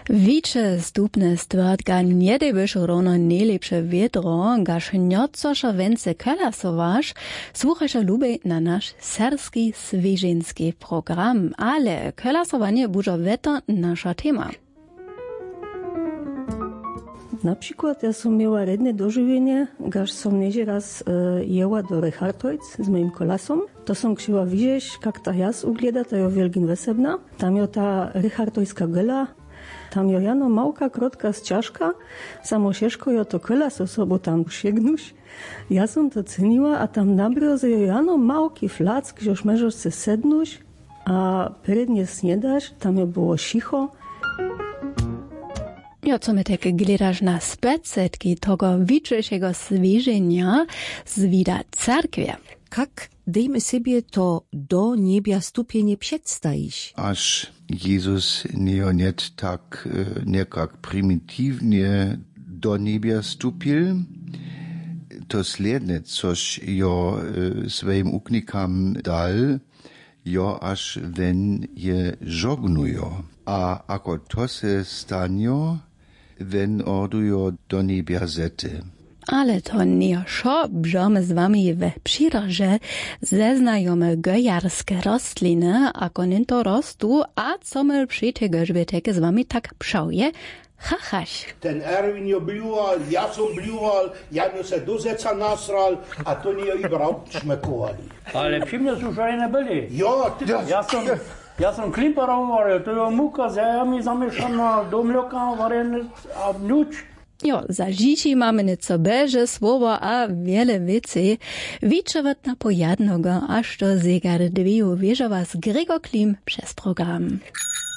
Wicze stupne stwardka nie dybysz równo najlepsze wiedro, gaż niecożo więcej kolasowasz, słuchasz lubię na nasz serski swieżeński program, ale kolasowanie będzie weto nasza tema. Na przykład ja som miała redne dożywienie, gaż som niedzie raz jęła do Richardojc z moim kolasom. To som chciała widzieć, jak ta jas ugleda, to jo wielgin wesebna. Tam jo ta Richardojska gela, tam jo jano małka, krotka z ciaszka, samo ciężko jo to kolas osobo tam sięgnuś. Ja som to ceniła, a tam na brioze jo jano małki flack, joż możesz se sednuś, a prednie sniedaś, tam jo było cicho. Ja, co my tak gledasz na specetki tego wiczejszego swieżenia z vida cerkwie. Jak dejmy sobie to do niebia stupienie przedstawić? Aż Jezus nie tak nekak prymitywnie do niebia stupil, to sledne, což jo swoim uknikam dal, jo aż wenn je żognujo. A ako to se stanjo, wenn ordujo do niebia zety. Ale to nie szo, bżomy z wami we przyrodzie zeznajome gojarskie rostliny, ako ninto rostu, a co my przy tego żbietekę z wami tak pszauje, hachaś. Ten Erwin jo bliual, ja som bliual, ja mi se do zeca nasral, a to nie jo i brał szmekowali. Ale przy mnie słuchaj nie byli. Jo, ty... Ja sam klimparował, to jo muka z jajami zamieszana do mleka, waren a nuć. Jo, za dzieci mamy nieco beże słowa, a wiele wieci. Wiczować na pojadnego, aż do zegar 2 wieżowa z Gregor Klim przez program.